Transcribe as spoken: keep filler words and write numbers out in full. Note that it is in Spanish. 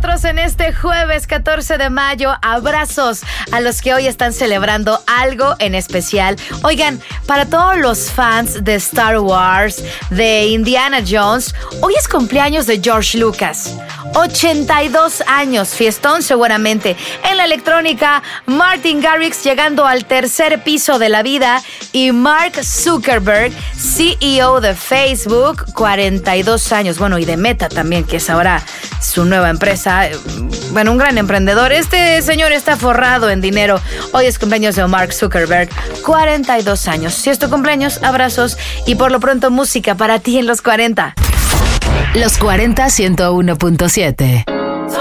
nosotros en este jueves catorce de mayo. Abrazos a los que hoy están celebrando algo en especial. Oigan, para todos los fans de Star Wars, de Indiana Jones, hoy es cumpleaños de George Lucas. ochenta y dos años, fiestón seguramente. En la electrónica, Martin Garrix llegando al tercer piso de la vida y Mark Zuckerberg, C E O de Facebook, cuarenta y dos años. Bueno, y de Meta también, que es ahora su nueva empresa. Bueno, un gran emprendedor. Este señor está forrado en dinero. Hoy es cumpleaños de Mark Zuckerberg, cuarenta y dos años. Si es tu cumpleaños, abrazos y por lo pronto música para ti en los cuarenta. Los cuarenta, ciento uno punto siete.